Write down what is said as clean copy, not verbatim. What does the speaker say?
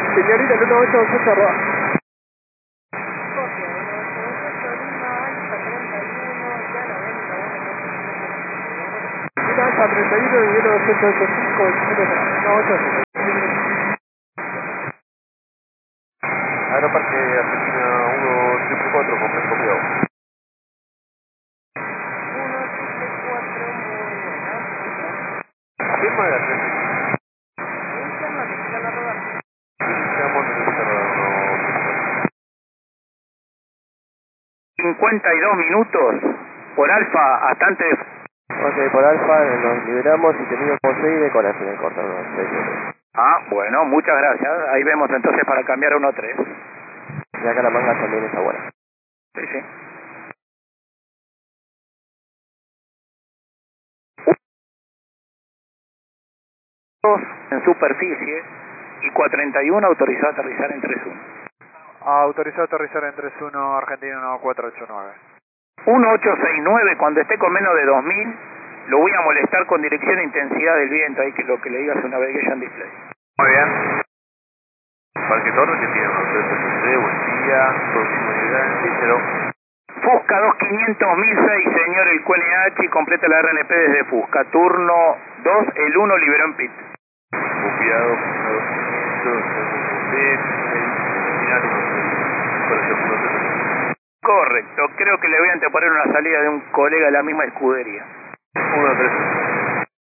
Señorita, el 188 arroba. Alfa 31 y 1885, 188. Aeroparque Argentina 144, complejo cuidado. 174, muy buena. Firma de Argentina. Interno, necesitan la rodar. Iniciamos, necesita rodar 52 minutos por Alfa hasta antes. Ok, por Alfa nos liberamos y termino con 6 de cola, final corta, no, 6 de. Ah, bueno, muchas gracias. Ahí vemos entonces para cambiar a 1-3. Y acá la manga también está buena. Sí, sí. En superficie y 431 autorizado a aterrizar en 31. Autorizado a aterrizar en 31 Argentina 1489. 1869, cuando esté con menos de 2000, lo voy a molestar con dirección e intensidad del viento, ahí que lo que le diga su navigation display. Muy bien. Parque Torre que tiene un hotel PCC, buen día, próximo nivel, cero. Fusca 25006, señor, el QNH, y completa la RNP desde Fusca. Turno 2, el 1 liberó en pit. Cuidado, Correcto, creo que le voy a anteponer una salida de un colega de la misma escudería. 1-3.